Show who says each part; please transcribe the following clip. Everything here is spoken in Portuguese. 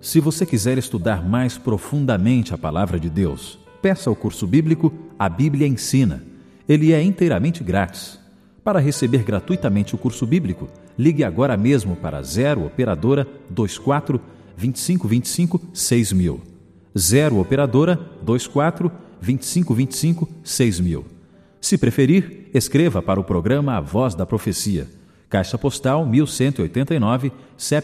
Speaker 1: Se você quiser estudar mais profundamente a Palavra de Deus, peça ao curso bíblico A Bíblia Ensina. Ele é inteiramente grátis. Para receber gratuitamente o curso bíblico, ligue agora mesmo para 0 Operadora 24 2525 6000. 0 Operadora 24 2525 6000. Se preferir, escreva para o programa A Voz da Profecia. Caixa Postal 1189, CEP